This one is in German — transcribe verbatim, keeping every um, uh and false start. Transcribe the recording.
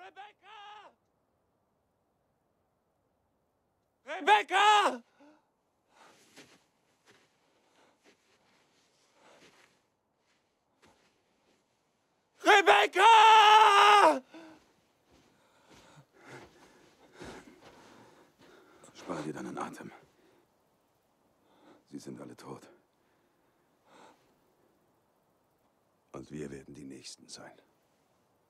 Rebecca! Rebecca! Rebecca! Spar dir deinen Atem. Sie sind alle tot. Und wir werden die Nächsten sein.